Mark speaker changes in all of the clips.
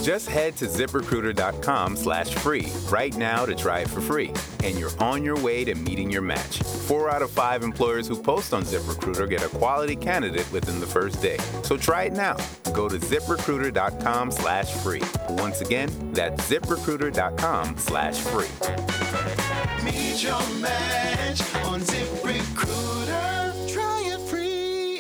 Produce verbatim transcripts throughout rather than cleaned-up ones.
Speaker 1: Just head to ZipRecruiter.com slash free right now to try it for free, and you're on your way to meeting your match. Four out of five employers who post on ZipRecruiter get a quality candidate within the first day. So try it now. Go to ZipRecruiter.com slash free. Once again, that's ZipRecruiter.com slash free.
Speaker 2: Meet your match on ZipRecruiter. Try it free.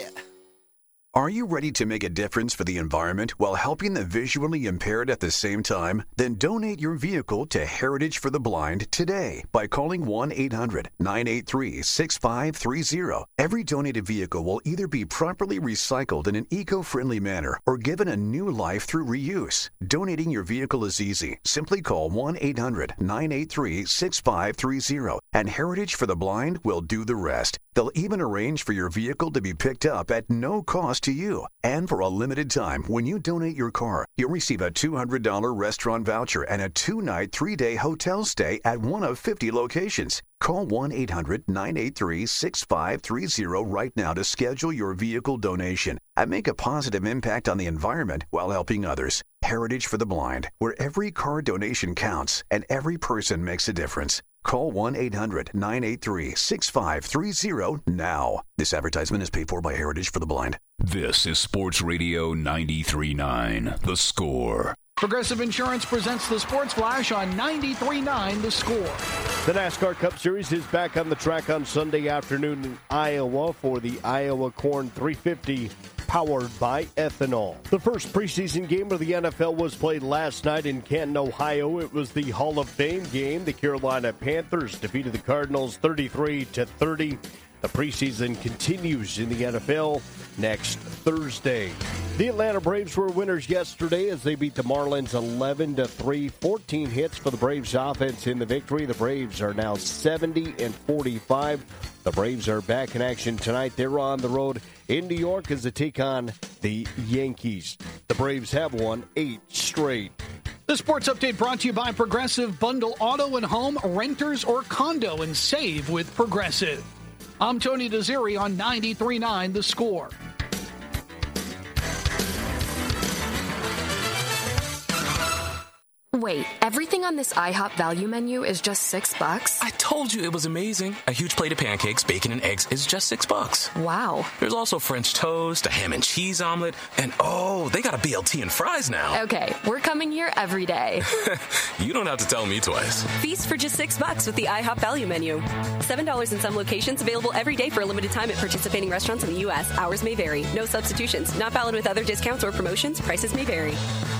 Speaker 3: Are you ready to make a difference for the environment while helping the visually impaired at the same time? Then donate your vehicle to Heritage for the Blind today by calling one eight hundred nine eight three six five three zero. Every donated vehicle will either be properly recycled in an eco-friendly manner or given a new life through reuse. Donating your vehicle is easy. Simply call one eight hundred nine eight three six five three zero and Heritage for the Blind will do the rest. They'll even arrange for your vehicle to be picked up at no cost to you. And for a limited time, when you donate your car, you'll receive a two hundred dollars restaurant voucher and a two-night, three-day hotel stay at one of fifty locations. Call one eight hundred nine eight three six five three zero right now to schedule your vehicle donation and make a positive impact on the environment while helping others. Heritage for the Blind, where every car donation counts and every person makes a difference. Call one eight hundred nine eight three six five three zero now. This advertisement is paid for by Heritage for the Blind.
Speaker 4: This is Sports Radio ninety-three point nine, The Score.
Speaker 5: Progressive Insurance presents the Sports Flash on ninety-three point nine The Score.
Speaker 6: The NASCAR Cup Series is back on the track on Sunday afternoon in Iowa for the Iowa Corn three fifty, powered by ethanol. The first preseason game of the N F L was played last night in Canton, Ohio. It was the Hall of Fame game. The Carolina Panthers defeated the Cardinals thirty-three to thirty. The preseason continues in the N F L next Thursday. The Atlanta Braves were winners yesterday as they beat the Marlins eleven to three. fourteen hits for the Braves offense in the victory. The Braves are now seventy and forty-five. The Braves are back in action tonight. They're on the road in New York as they take on the Yankees. The Braves have won eight straight.
Speaker 5: The Sports Update brought to you by Progressive. Bundle auto and home, renters or condo, and save with Progressive. I'm Tony Desiri on ninety-three point nine The Score.
Speaker 7: Wait, everything on this IHOP value menu is just six bucks?
Speaker 8: I told you it was amazing. A huge plate of pancakes, bacon, and eggs is just six bucks.
Speaker 7: Wow.
Speaker 8: There's also French toast, a ham and cheese omelet, and oh, they got a B L T and fries now.
Speaker 7: Okay, we're coming here every day.
Speaker 8: You don't have to tell me twice.
Speaker 9: Feast for just six bucks with the IHOP value menu. Seven dollars in some locations, available every day for a limited time at participating restaurants in the U S. Hours may vary. No substitutions. Not valid with other discounts or promotions. Prices may vary.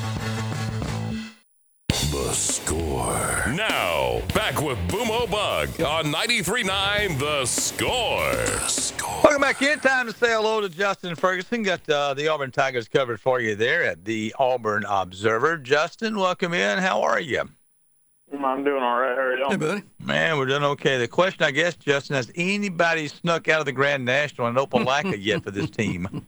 Speaker 4: The Score. Now, back with Boomo Bug on ninety-three point nine The Score. The Score.
Speaker 10: Welcome back in. Time to say hello to Justin Ferguson. Got uh, the Auburn Tigers covered for you there at the Auburn Observer. Justin, welcome in. How are you?
Speaker 11: I'm doing all right. How are you doing?
Speaker 12: Hey, buddy.
Speaker 10: Man, we're doing okay. The question, I guess, Justin, has anybody snuck out of the Grand National in Opelika yet for this team?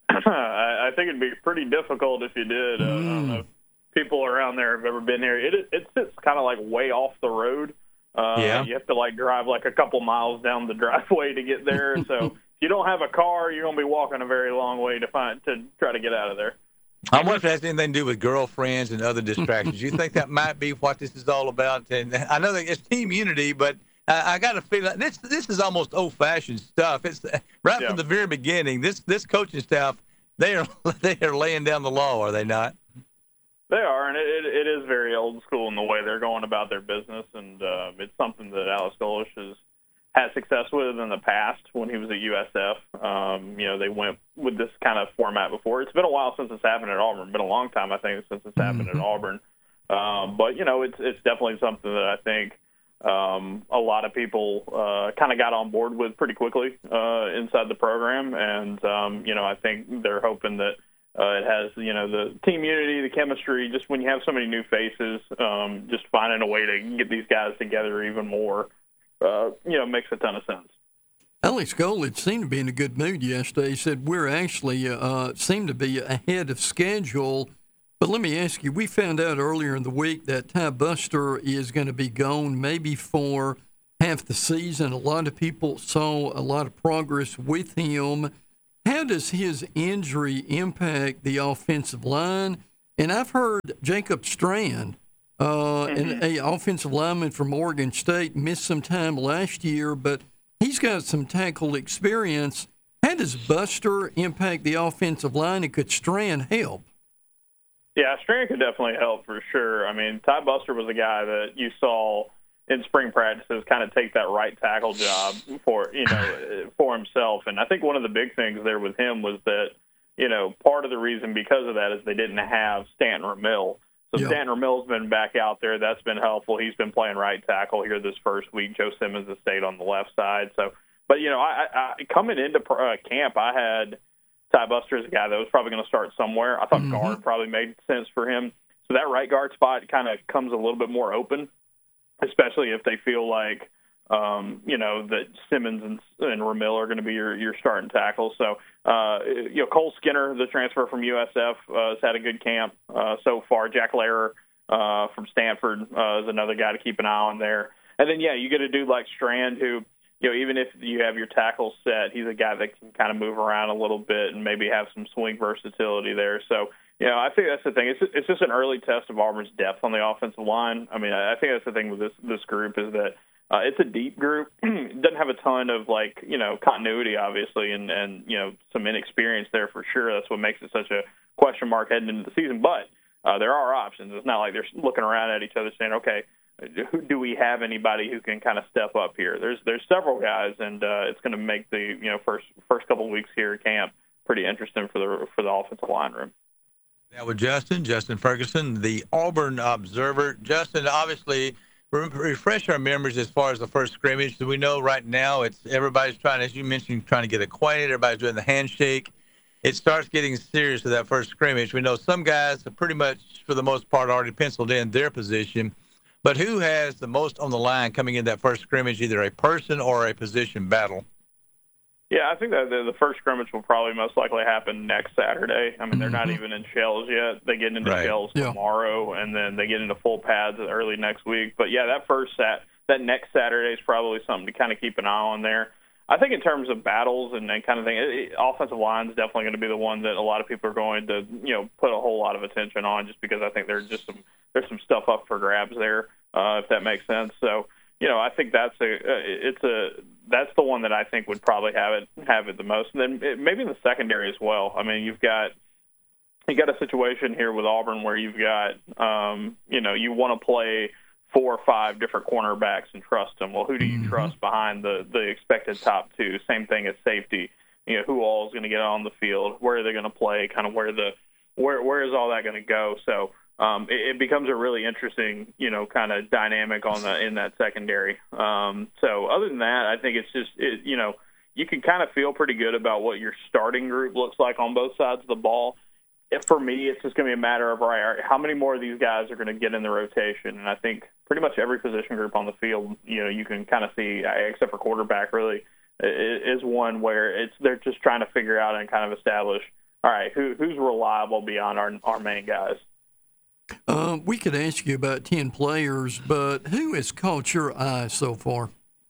Speaker 11: I, I think it'd be pretty difficult if you did. Uh, mm. I don't know if people around there have ever been here. It it sits kind of like way off the road. Uh,
Speaker 10: yeah.
Speaker 11: You have to like drive like a couple miles down the driveway to get there. So if you don't have a car, you're gonna be walking a very long way to find to try to get out of there.
Speaker 10: I wonder if it has anything to do with girlfriends and other distractions. You think that might be what this is all about? And I know that it's team unity, but I, I got a feeling this this is almost old-fashioned stuff. It's right yeah. from the very beginning. This this coaching staff, they are they are laying down the law, are they not?
Speaker 11: They are, and it, it is very old school in the way they're going about their business, and uh, it's something that Alex Golesh has had success with in the past when he was at U S F. Um, you know, they went with this kind of format before. It's been a while since it's happened at Auburn. It's been a long time, I think, since it's happened mm-hmm. at Auburn. Um, but, you know, it's it's definitely something that I think um, a lot of people uh, kind of got on board with pretty quickly uh, inside the program. And, um, you know, I think they're hoping that Uh, it has, you know, the team unity, the chemistry, just when you have so many new faces, um, just finding a way to get these guys together even more, uh, you know, makes a ton of sense.
Speaker 12: Alex Golesh seemed to be in a good mood yesterday. He said we're actually uh, seem to be ahead of schedule. But let me ask you, we found out earlier in the week that Ty Buster is going to be gone maybe for half the season. A lot of people saw a lot of progress with him. How does his injury impact the offensive line? And I've heard Jacob Strand, uh,
Speaker 11: Mm-hmm.
Speaker 12: an a offensive lineman from Oregon State, missed some time last year, but he's got some tackle experience. How does Buster impact the offensive line, and could Strand help?
Speaker 11: Yeah, Strand could definitely help for sure. I mean, Ty Buster was a guy that you saw in spring practices kind of take that right tackle job for, you know, for himself. And I think one of the big things there with him was that, you know, part of the reason because of that is they didn't have Stanton Ramil. So
Speaker 12: Yep.
Speaker 11: Stanton Ramil's been back out there. That's been helpful. He's been playing right tackle here this first week. Joe Simmons has stayed on the left side. So, but, you know, I, I coming into uh, camp, I had Ty Buster as a guy that was probably going to start somewhere. I thought
Speaker 12: Mm-hmm.
Speaker 11: guard probably made sense for him. So that right guard spot kind of comes a little bit more open, especially if they feel like, um, you know, that Simmons and, and Ramil are going to be your, your starting tackles. So, uh, you know, Cole Skinner, the transfer from U S F, uh, has had a good camp uh, so far. Jack Lehrer uh, from Stanford uh, is another guy to keep an eye on there. And then, yeah, you get a dude like Strand who, you know, even if you have your tackles set, he's a guy that can kind of move around a little bit and maybe have some swing versatility there. So, you know, I think that's the thing. It's it's just an early test of Auburn's depth on the offensive line. I mean, I think that's the thing with this this group is that uh, it's a deep group. It doesn't have a ton of, like, you know, continuity, obviously, and, and, you know, some inexperience there for sure. That's what makes it such a question mark heading into the season. But uh, there are options. It's not like they're looking around at each other saying, okay, do we have anybody who can kind of step up here? There's there's several guys, and uh, it's going to make the you know first first couple of weeks here at camp pretty interesting for the for the offensive line room.
Speaker 10: Now with Justin, Justin Ferguson, the Auburn Observer. Justin, obviously, re- refresh our memories as far as the first scrimmage. Do we know right now it's everybody's trying, as you mentioned, trying to get acquainted. Everybody's doing the handshake. It starts getting serious with that first scrimmage. We know some guys are pretty much, for the most part, already penciled in their position. But who has the most on the line coming in that first scrimmage, either a person or a position battle?
Speaker 11: Yeah, I think that the, the first scrimmage will probably most likely happen next Saturday. I mean, they're not
Speaker 12: Mhm.
Speaker 11: even in shells yet. They get into
Speaker 10: Right.
Speaker 11: shells
Speaker 12: Yeah.
Speaker 11: tomorrow, and then they get into full pads early next week. But, yeah, that first sat that next Saturday is probably something to kind of keep an eye on there. I think in terms of battles and that kind of thing, it, it, offensive line is definitely going to be the one that a lot of people are going to, you know, put a whole lot of attention on, just because I think there's just some there's some stuff up for grabs there, uh, if that makes sense. So, you know, I think that's a uh, it's a that's the one that I think would probably have it have it the most. And then it, maybe in the secondary as well. I mean, you've got you got a situation here with Auburn where you've got um, you know you want to play four or five different cornerbacks and trust them. Well, who do you
Speaker 12: Mhm.
Speaker 11: trust behind the, the expected top two? Same thing as safety. You know, who all is going to get on the field? Where are they going to play? Kind of where the where where is all that going to go? So um, it, it becomes a really interesting, you know, kind of dynamic on the in that secondary. Um, so other than that, I think it's just it, you know you can kind of feel pretty good about what your starting group looks like on both sides of the ball. If for me, it's just going to be a matter of, all right, all right, how many more of these guys are going to get in the rotation? And I think pretty much every position group on the field, you know, you can kind of see, except for quarterback, really, is one where it's they're just trying to figure out and kind of establish, all right, who who's reliable beyond our our main guys.
Speaker 12: Um, we could ask you about ten players, but who has caught your eye so far?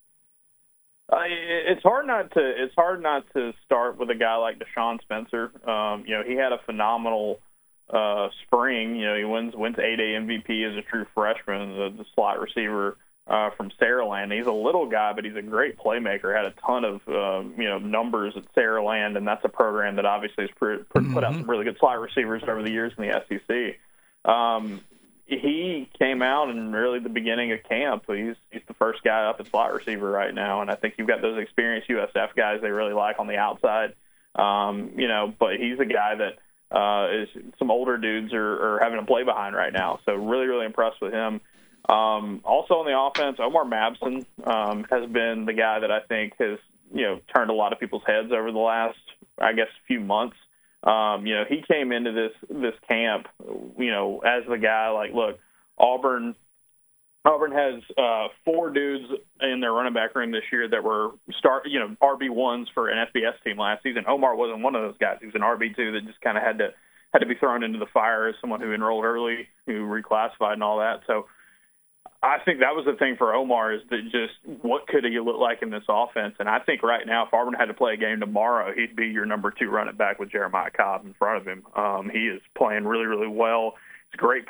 Speaker 11: Uh, it's hard not to. It's hard not to start with a guy like Deshaun Spencer. Um, you know, he had a phenomenal uh, spring. You know, he wins wins eight A M V P as a true freshman, the, the slot receiver uh, from Saraland. He's a little guy, but he's a great playmaker. Had a ton of um, you know numbers at Saraland, and that's a program that obviously has put, put out some really good slot receivers over the years in the S E C. Um, he came out in really the beginning of camp. He's he's the first guy up at slot receiver right now, and I think you've got those experienced U S F guys they really like on the outside. Um, you know, but he's a guy that uh, is some older dudes are, are having to play behind right now. So really, really impressed with him. Um, also on the offense, Omar Mabson um, has been the guy that I think has you know turned a lot of people's heads over the last, I guess, few months. Um, you know, he came into this this camp, you know, as the guy like, look, Auburn Auburn has uh, four dudes in their running back room this year that were start, you know, R B ones for an F B S team last season. Omar wasn't one of those guys. He was an R B two that just kind of had to had to be thrown into the fire as someone who enrolled early, who reclassified and all that. So I think that was the thing for Omar is that just what could he look like in this offense? And I think right now, if Auburn had to play a game tomorrow, he'd be your number two running back with Jeremiah Cobb in front of him. Um, he is playing really, really well. He's a great